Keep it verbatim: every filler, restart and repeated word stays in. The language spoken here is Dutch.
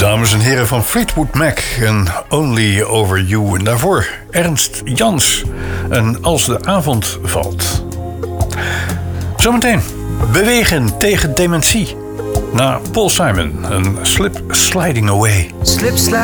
Dames en heren van Fleetwood Mac en Only Over You. En daarvoor Ernst Jans en Als de avond valt. Zometeen Bewegen tegen dementie. Na Paul Simon en Slip Sliding Away. Slip slide